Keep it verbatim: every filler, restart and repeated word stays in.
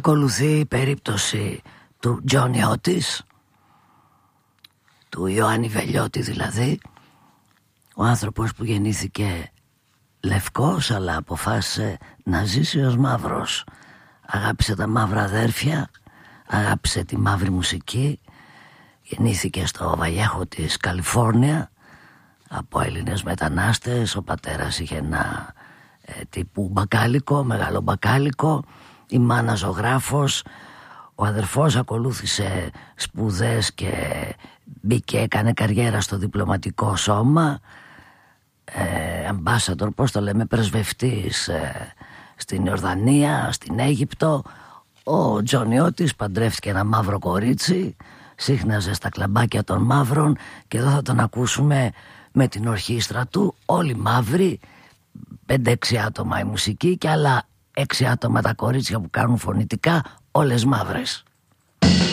ακολουθεί η περίπτωση του Τζόνι Ότις, του Ιωάννη Βελιώτη δηλαδή, ο άνθρωπος που γεννήθηκε λευκός αλλά αποφάσισε να ζήσει ως μαύρος. Αγάπησε τα μαύρα αδέρφια, αγάπησε τη μαύρη μουσική, γεννήθηκε στο Βαγιέχο της Καλιφόρνια από Έλληνες μετανάστες. Ο πατέρας είχε ένα ε, τύπου μπακάλικο, μεγάλο μπακάλικο, η μάνα ζωγράφος, ο αδερφός ακολούθησε σπουδές και μπήκε, έκανε καριέρα στο διπλωματικό σώμα, ε, ambassador, πώς το λέμε, πρεσβευτής ε, στην Ιορδανία, στην Αίγυπτο. Ο Τζονιώτης παντρεύτηκε ένα μαύρο κορίτσι, σύχναζε στα κλαμπάκια των μαύρων και εδώ θα τον ακούσουμε με την ορχήστρα του, όλοι μαύροι, πέντε έξι άτομα η μουσική και άλλα έξι άτομα τα κορίτσια που κάνουν φωνητικά, όλες μαύρες.